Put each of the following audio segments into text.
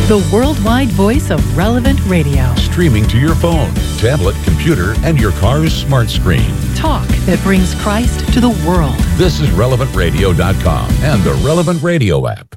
the worldwide voice of Relevant Radio. Streaming to your phone, tablet, computer, and your car's smart screen. Talk that brings Christ to the world. This is RelevantRadio.com and the Relevant Radio app.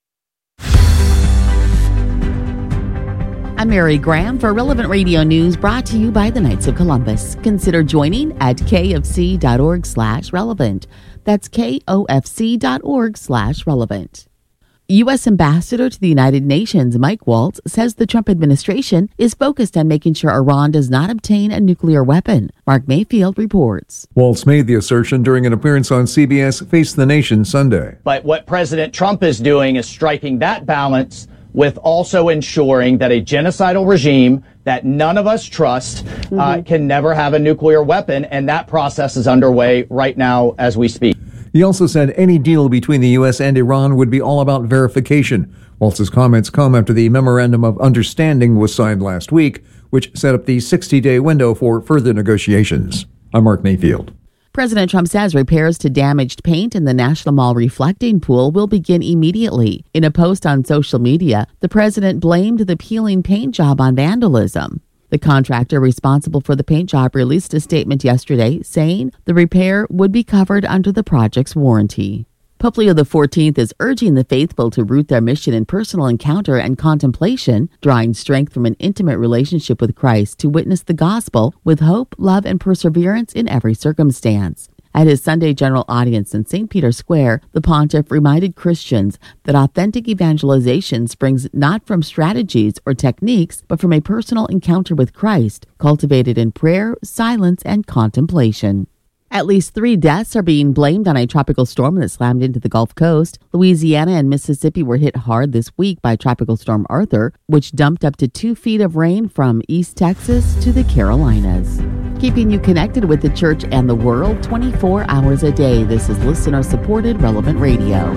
I'm Mary Graham for Relevant Radio News, brought to you by the Knights of Columbus. Consider joining at kfc.org/relevant. That's kofc.org/relevant. U.S. Ambassador to the United Nations Mike Waltz says the Trump administration is focused on making sure Iran does not obtain a nuclear weapon. Mark Mayfield reports. Waltz made the assertion during an appearance on CBS Face the Nation Sunday. But what President Trump is doing is striking that balance with also ensuring that a genocidal regime that none of us trust can never have a nuclear weapon, and that process is underway right now as we speak. He also said any deal between the U.S. and Iran would be all about verification. Waltz's comments come after the Memorandum of Understanding was signed last week, which set up the 60-day window for further negotiations. I'm Mark Mayfield. President Trump says repairs to damaged paint in the National Mall reflecting pool will begin immediately. In a post on social media, the president blamed the peeling paint job on vandalism. The contractor responsible for the paint job released a statement yesterday saying the repair would be covered under the project's warranty. Pope Leo XIV is urging the faithful to root their mission in personal encounter and contemplation, drawing strength from an intimate relationship with Christ to witness the gospel with hope, love, and perseverance in every circumstance. At his Sunday general audience in St. Peter's Square, the pontiff reminded Christians that authentic evangelization springs not from strategies or techniques, but from a personal encounter with Christ, cultivated in prayer, silence, and contemplation. At least 3 deaths are being blamed on a tropical storm that slammed into the Gulf Coast. Louisiana and Mississippi were hit hard this week by Tropical Storm Arthur, which dumped up to 2 feet of rain from East Texas to the Carolinas. Keeping you connected with the church and the world 24 hours a day. This is listener-supported Relevant Radio.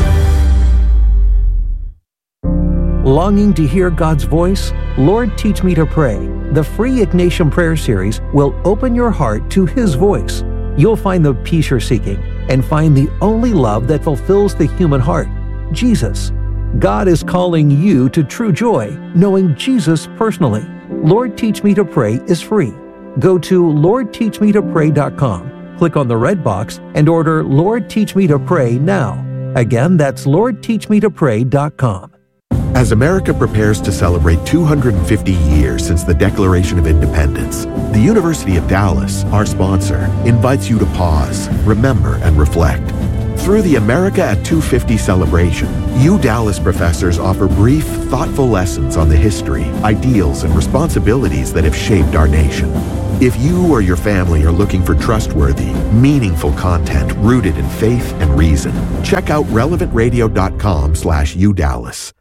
Longing to hear God's voice? Lord, Teach Me to Pray. The free Ignatian Prayer Series will open your heart to His voice. You'll find the peace you're seeking and find the only love that fulfills the human heart, Jesus. God is calling you to true joy, knowing Jesus personally. Lord, Teach Me to Pray is free. Go to LordTeachMeToPray.com, click on the red box, and order Lord, Teach Me to Pray now. Again, that's LordTeachMeToPray.com. As America prepares to celebrate 250 years since the Declaration of Independence, the University of Dallas, our sponsor, invites you to pause, remember, and reflect. Through the America at 250 celebration, Dallas professors offer brief, thoughtful lessons on the history, ideals, and responsibilities that have shaped our nation. If you or your family are looking for trustworthy, meaningful content rooted in faith and reason, check out relevantradio.com/UDallas.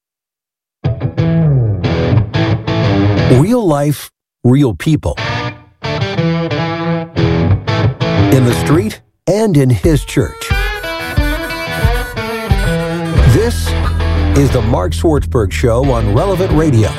Real life, real people. In the street and in His church. This is the Mark Swartzberg Show on Relevant Radio.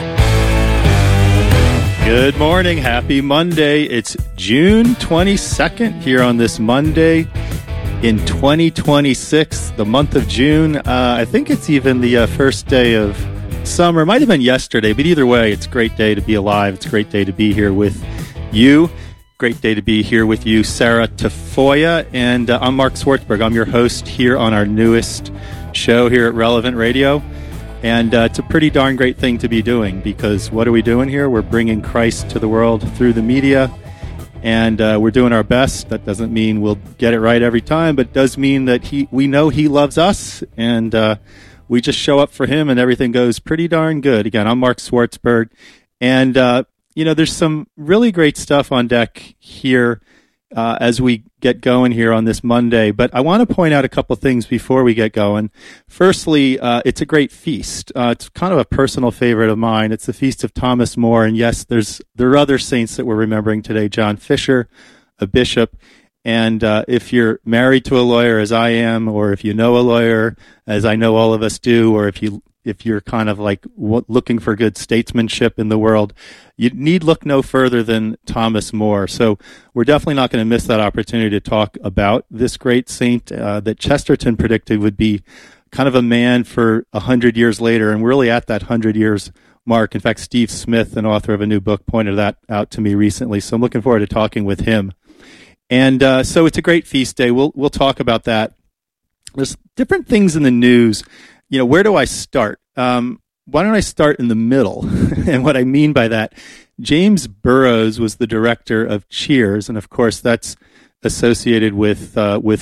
Good morning. Happy Monday. It's June 22nd here on this Monday in 2026, the month of June. I think it's even the first day of summer. It might have been yesterday, but either way, it's a great day to be alive. It's a great day to be here with you. Great day to be here with you, Sarah Tafoya. And I'm Mark Swartzberg. I'm your host here on our newest show here at Relevant Radio. And it's a pretty darn great thing to be doing, because what are we doing here? We're bringing Christ to the world through the media, and we're doing our best. That doesn't mean we'll get it right every time, but it does mean that we know He loves us, and we just show up for Him, and everything goes pretty darn good. Again, I'm Mark Swartzberg, and there's some really great stuff on deck here as we get going here on this Monday. But I want to point out a couple things before we get going. Firstly, it's a great feast. It's kind of a personal favorite of mine. It's the Feast of Thomas More. And yes, there are other saints that we're remembering today. John Fisher, a bishop. And if you're married to a lawyer, as I am, or if you know a lawyer, as I know all of us do, or if you're kind of like looking for good statesmanship in the world, you need look no further than Thomas More. So we're definitely not going to miss that opportunity to talk about this great saint that Chesterton predicted would be kind of a man for 100 years later, and we're really at that 100 years mark. In fact, Steve Smith, an author of a new book, pointed that out to me recently. So I'm looking forward to talking with him. And so it's a great feast day. We'll talk about that. There's different things in the news. Where do I start? Why don't I start in the middle? And what I mean by that, James Burrows was the director of Cheers, and of course that's associated with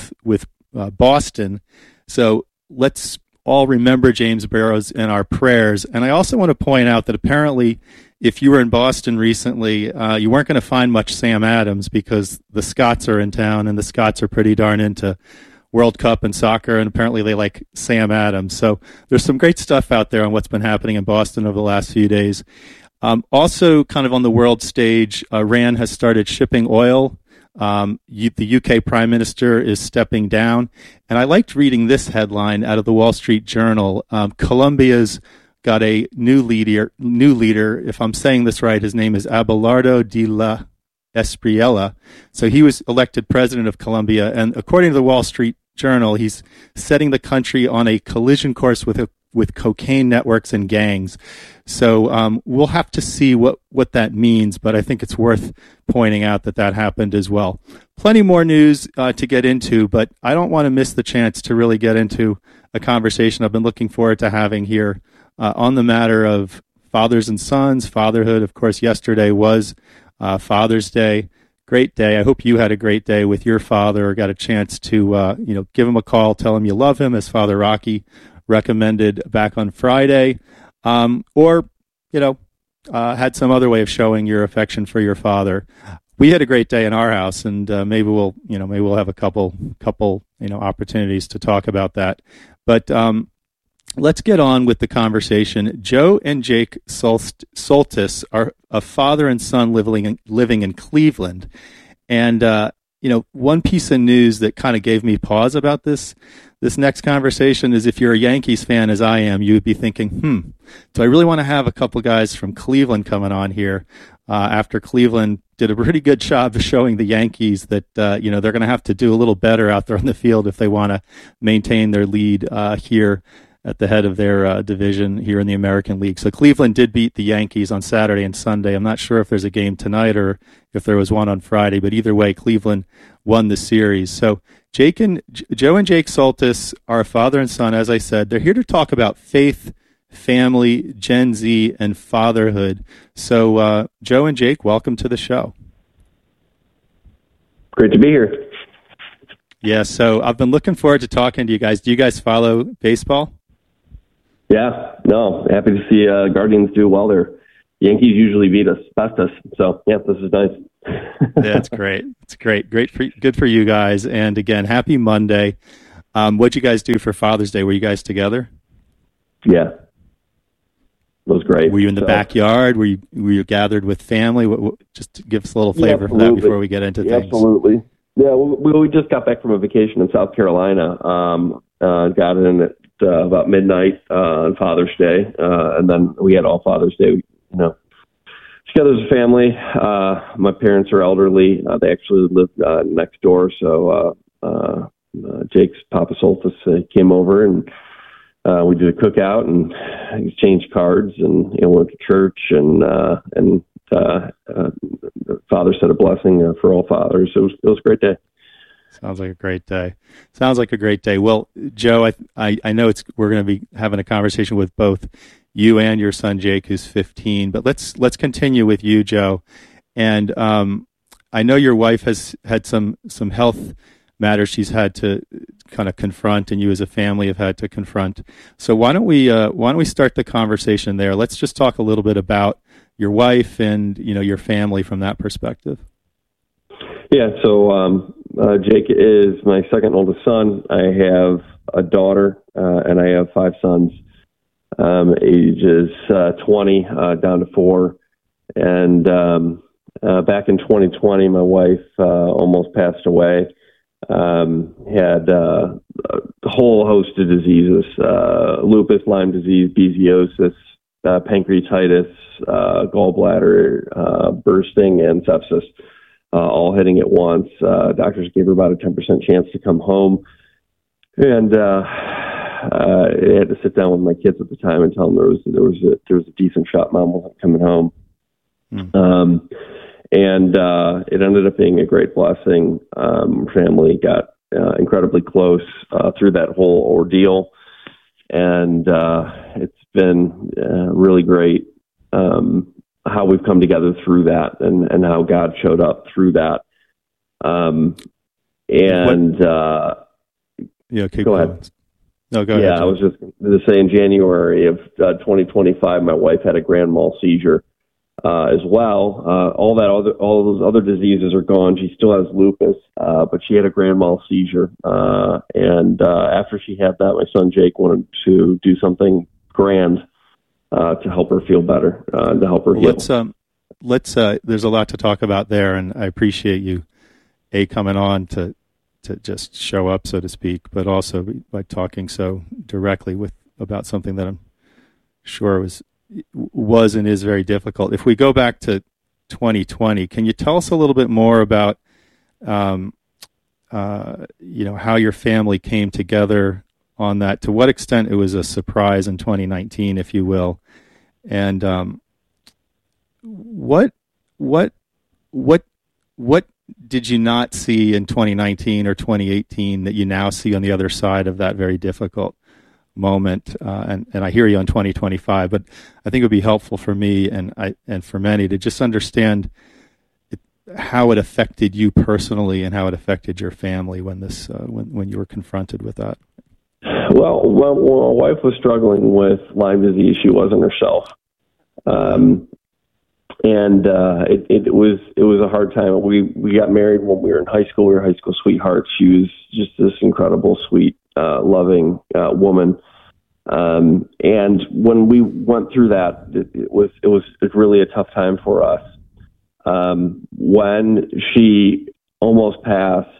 Boston. So let's all remember James Burrows in our prayers. And I also want to point out that apparently, if you were in Boston recently, you weren't going to find much Sam Adams because the Scots are in town, and the Scots are pretty darn into World Cup and soccer, and apparently they like Sam Adams. So there's some great stuff out there on what's been happening in Boston over the last few days. Also, kind of on the world stage, Iran has started shipping oil. The UK Prime Minister is stepping down. And I liked reading this headline out of the Wall Street Journal. Colombia's got a new leader. If I'm saying this right, his name is Abelardo de la Espriella. So he was elected president of Colombia. And according to the Wall Street Journal, he's setting the country on a collision course with cocaine networks and gangs. So we'll have to see what that means, but I think it's worth pointing out that happened as well. Plenty more news to get into, but I don't want to miss the chance to really get into a conversation I've been looking forward to having here on the matter of fathers and sons, fatherhood. Of course, yesterday was Father's Day. Great day. I hope you had a great day with your father, or got a chance to give him a call, tell him you love him, as Father Rocky recommended back on Friday, or had some other way of showing your affection for your father. We had a great day in our house, and maybe we'll have a couple opportunities to talk about that. But let's get on with the conversation. Joe and Jake Soltis are a father and son living in Cleveland, and one piece of news that kind of gave me pause about this next conversation is, if you're a Yankees fan, as I am, you would be thinking, do I really want to have a couple guys from Cleveland coming on here after Cleveland did a pretty good job of showing the Yankees that they're going to have to do a little better out there on the field if they want to maintain their lead here at the head of their division here in the American League. So Cleveland did beat the Yankees on Saturday and Sunday. I'm not sure if there's a game tonight or if there was one on Friday, but either way, Cleveland won the series. So Joe and Jake Soltis are a father and son, as I said. They're here to talk about faith, family, Gen Z, and fatherhood. So Joe and Jake, welcome to the show. Great to be here. Yeah, so I've been looking forward to talking to you guys. Do you guys follow baseball? Yeah, no, happy to see Guardians do well there. Yankees usually beat us, so yeah, this is nice. That's great. It's great. Good for you guys. And again, happy Monday. What'd you guys do for Father's Day? Were you guys together? Yeah, it was great. Were you in the backyard? Were you gathered with family? Just give us a little flavor for that before we get into things. Absolutely. Yeah, we just got back from a vacation in South Carolina. Got in at about midnight on Father's Day, and then we had all Father's Day, together as a family. My parents are elderly. They actually live next door, so Jake's Papa Soltis came over, and we did a cookout and exchanged cards, and went to church, and Father said a blessing for all fathers. It was a great day. Sounds like a great day. Well, Joe, I know we're going to be having a conversation with both you and your son Jake, who's 15. But let's continue with you, Joe. And I know your wife has had some health matters she's had to kind of confront, and you as a family have had to confront. So why don't we start the conversation there? Let's just talk a little bit about your wife and your family from that perspective. Yeah, so Jake is my second oldest son. I have a daughter, and I have 5 sons, ages 20 down to 4. And back in 2020, my wife almost passed away. Had a whole host of diseases, lupus, Lyme disease, babesiosis, pancreatitis, gallbladder bursting, and sepsis. All hitting at once. Doctors gave her about a 10% chance to come home. And I had to sit down with my kids at the time and tell them there was a decent shot. Mom wasn't coming home. And it ended up being a great blessing. Family got incredibly close through that whole ordeal. And it's been really great how we've come together through that and how God showed up through that. Go ahead. No, go ahead. Yeah, I was just going to say in January of 2025, my wife had a grand mal seizure as well. All those other diseases are gone. She still has lupus, but she had a grand mal seizure. And after she had that, my son Jake wanted to do something grand to help her feel better, to help her heal. Let's there's a lot to talk about there, and I appreciate you coming on to just show up, so to speak, but also by talking so directly about something that I'm sure was and is very difficult. If we go back to 2020, can you tell us a little bit more about how your family came together on that? To what extent it was a surprise in 2019, if you will, and what did you not see in 2019 or 2018 that you now see on the other side of that very difficult moment? And I hear you on 2025, but I think it would be helpful for me and for many to just understand how it affected you personally and how it affected your family when when you were confronted with that. Well, when my wife was struggling with Lyme disease, she wasn't herself. And it was a hard time. We got married when we were in high school. We were high school sweethearts. She was just this incredible, sweet, loving woman. And when we went through that, it was really a tough time for us. When she almost passed,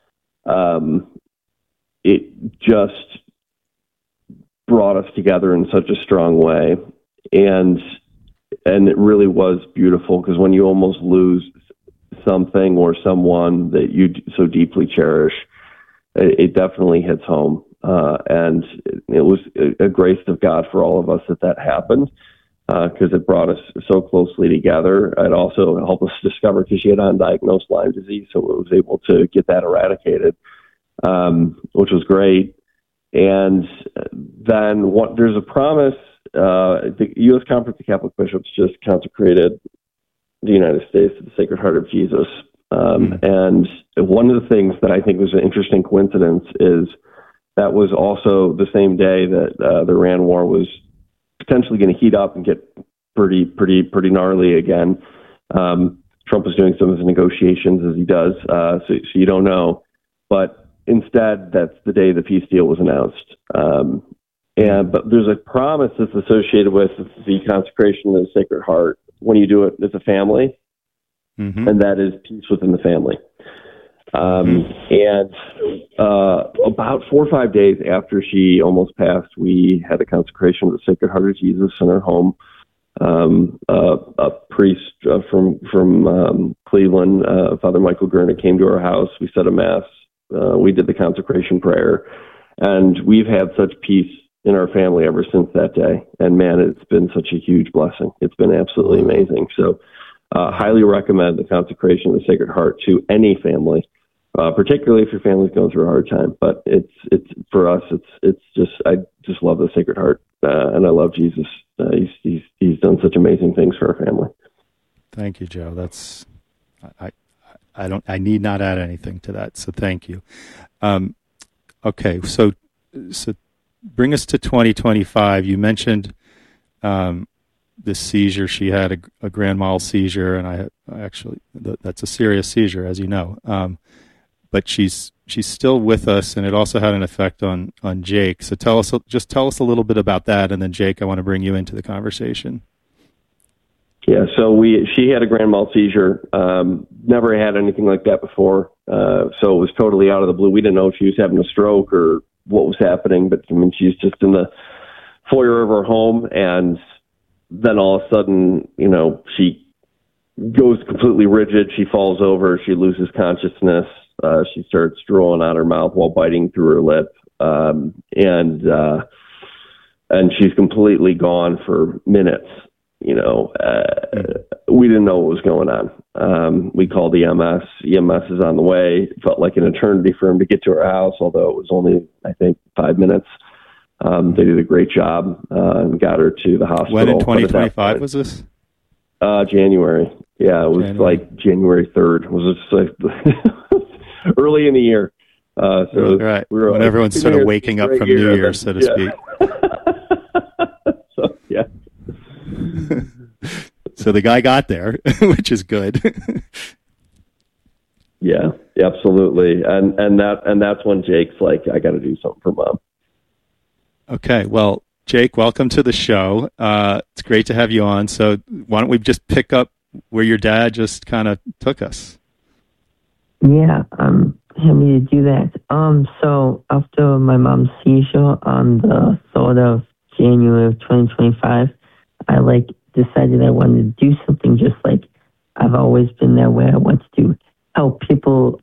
it just brought us together in such a strong way. And it really was beautiful, because when you almost lose something or someone that you so deeply cherish, it definitely hits home. And it was a grace of God for all of us that happened, because it brought us so closely together. It also helped us discover, because she had undiagnosed Lyme disease, so it was able to get that eradicated, which was great. And then there's a promise. The U.S. Conference of Catholic Bishops just consecrated the United States to the Sacred Heart of Jesus. And one of the things that I think was an interesting coincidence is that was also the same day that the Iran war was potentially going to heat up and get pretty gnarly again. Trump was doing some of his negotiations, as he does, so you don't know. But instead, that's the day the peace deal was announced. But there's a promise that's associated with the consecration of the Sacred Heart when you do it as a family, and that is peace within the family. And about 4 or 5 days after she almost passed, we had a consecration of the Sacred Heart of Jesus in our home. A priest from Cleveland, Father Michael Gurna, came to our house. We said a mass. We did the consecration prayer, and we've had such peace in our family ever since that day. And man, it's been such a huge blessing. It's been absolutely amazing. So highly recommend the consecration of the Sacred Heart to any family, particularly if your family's going through a hard time. But it's for us, I just love the Sacred Heart, and I love Jesus. He's done such amazing things for our family. Thank you, Joe. That's, I need not add anything to that. So thank you. Okay. So bring us to 2025. You mentioned this seizure. She had a grand mal seizure, and I actually that's a serious seizure, as you know. But she's still with us, and it also had an effect on Jake. So tell us a little bit about that, and then Jake, I want to bring you into the conversation. Yeah, so she had a grand mal seizure. Never had anything like that before, so it was totally out of the blue. We didn't know if she was having a stroke or what was happening, but I mean, she's just in the foyer of her home, and then all of a sudden, she goes completely rigid. She falls over. She loses consciousness. She starts drooling out her mouth while biting through her lip. and she's completely gone for minutes. We didn't know what was going on. We called EMS. EMS is on the way. It felt like an eternity for him to get to her house, although it was only, I think, 5 minutes. They did a great job and got her to the hospital. When in 2025 was this? January. Yeah, it was like January 3rd. It was just like early in the year. Right. When everyone's sort of waking up from New Year's, so to speak. So, yeah. So the guy got there, which is good. Yeah, absolutely. And that's when Jake's like, I got to do something for Mom. Okay, well, Jake, welcome to the show. It's great to have you on. So why don't we just pick up where your dad just kind of took us? Yeah, I'm happy to do that. So after my mom's seizure on the 3rd of January of 2025, I decided I wanted to do something just like I've always been that way. I want to help people.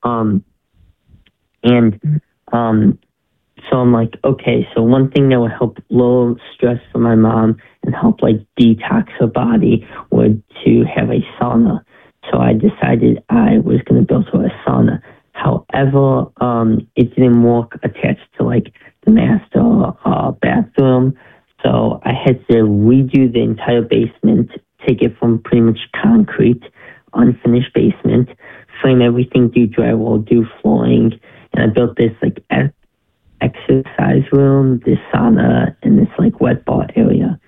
So I'm like, okay, so one thing that would help lower stress for my mom and help detox her body would to have a sauna. So I decided I was going to build her a sauna. However, it didn't work attached to the master bathroom. So I had to redo the entire basement, take it from pretty much concrete, unfinished basement, frame everything, do drywall, do flooring, and I built this exercise room, this sauna, and this wet bar area.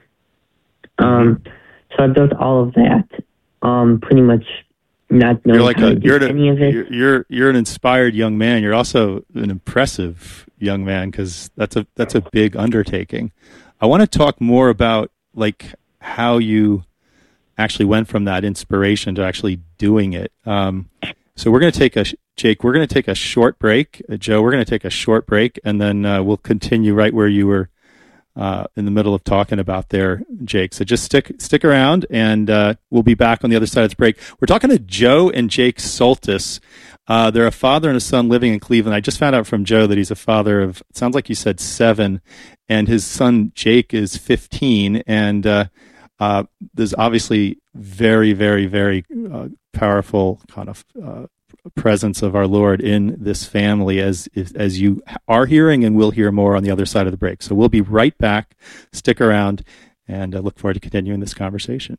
So I built all of that, pretty much not knowing how to do any of it. You're an inspired young man. You're also an impressive young man, because that's a big undertaking. I want to talk more about how you actually went from that inspiration to actually doing it. So we're going to take we're going to take a short break. Joe, we're going to take a short break, and then we'll continue right where you were in the middle of talking about there, Jake. So just stick around, and we'll be back on the other side of this break. We're talking to Joe and Jake Soltis. They're a father and a son living in Cleveland. I just found out from Joe that he's a father of, it sounds like you said 7, and his son Jake is 15. And there's obviously very, very, very powerful kind of presence of our Lord in this family, as you are hearing, and we'll hear more on the other side of the break. So we'll be right back. Stick around, and I look forward to continuing this conversation.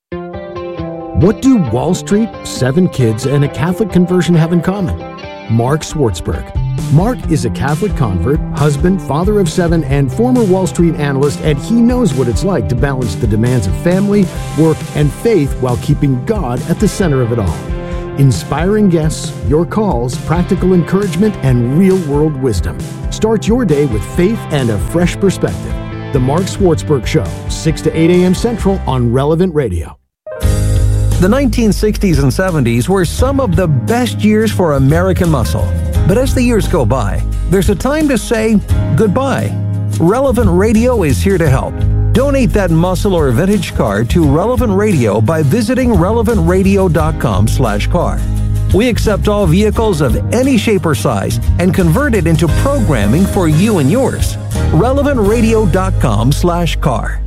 What do Wall Street, 7 kids, and a Catholic conversion have in common? Mark Swartzberg. Mark is a Catholic convert, husband, father of 7, and former Wall Street analyst, and he knows what it's like to balance the demands of family, work, and faith while keeping God at the center of it all. Inspiring guests, your calls, practical encouragement, and real-world wisdom. Start your day with faith and a fresh perspective. The Mark Swartzberg Show, 6 to 8 a.m. Central on Relevant Radio. The 1960s and 70s were some of the best years for American muscle. But as the years go by, there's a time to say goodbye. Relevant Radio is here to help. Donate that muscle or vintage car to Relevant Radio by visiting relevantradio.com/car. We accept all vehicles of any shape or size and convert it into programming for you and yours. relevantradio.com/car.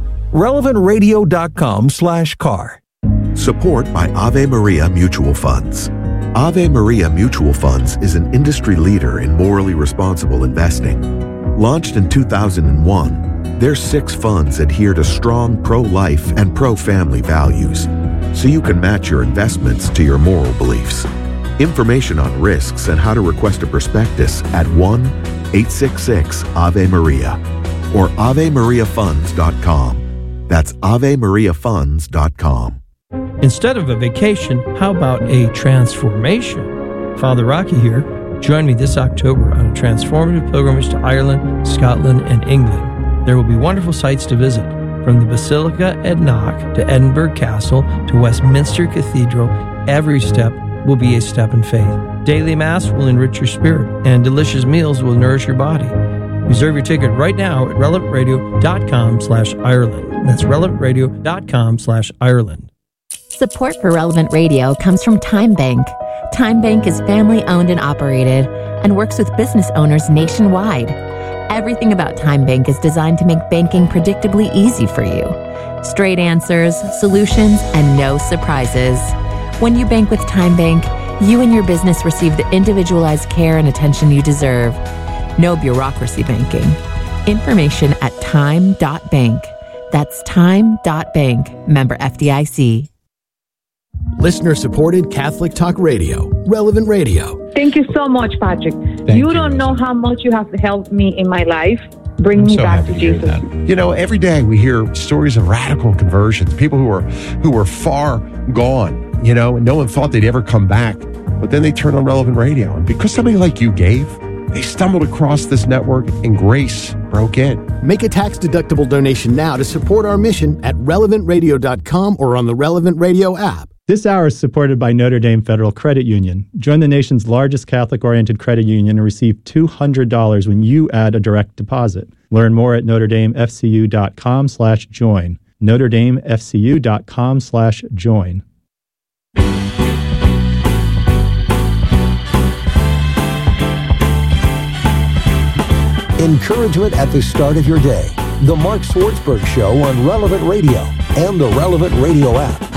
relevantradio.com/car. Support by Ave Maria Mutual Funds. Ave Maria Mutual Funds is an industry leader in morally responsible investing. Launched in 2001, their 6 funds adhere to strong pro-life and pro-family values, so you can match your investments to your moral beliefs. Information on risks and how to request a prospectus at 1-866-AVE-MARIA or AveMariaFunds.com. That's AveMariaFunds.com. Instead of a vacation, how about a transformation? Father Rocky here. Join me this October on a transformative pilgrimage to Ireland, Scotland, and England. There will be wonderful sights to visit, from the Basilica at Knock to Edinburgh Castle to Westminster Cathedral. Every step will be a step in faith. Daily Mass will enrich your spirit, and delicious meals will nourish your body. Reserve your ticket right now at relevantradio.com/Ireland. That's relevantradio.com/Ireland. Support for Relevant Radio comes from Time Bank. Time Bank is family-owned and operated and works with business owners nationwide. Everything about TimeBank is designed to make banking predictably easy for you. Straight answers, solutions, and no surprises. When you bank with TimeBank, you and your business receive the individualized care and attention you deserve. No bureaucracy banking. Information at time.bank. That's time.bank. Member FDIC. Listener-supported Catholic Talk Radio, Relevant Radio. Thank you so much, Patrick. You don't know how much you have helped me in my life. Bring me back to Jesus. You know, every day we hear stories of radical conversions, people who were far gone, you know, and no one thought they'd ever come back. But then they turned on Relevant Radio. And because somebody like you gave, they stumbled across this network and grace broke in. Make a tax-deductible donation now to support our mission at relevantradio.com or on the Relevant Radio app. This hour is supported by Notre Dame Federal Credit Union. Join the nation's largest Catholic-oriented credit union and receive $200 when you add a direct deposit. Learn more at NotreDameFCU.com/join. NotreDameFCU.com/join. Encouragement at the start of your day. The Mark Swartzberg Show on Relevant Radio and the Relevant Radio app.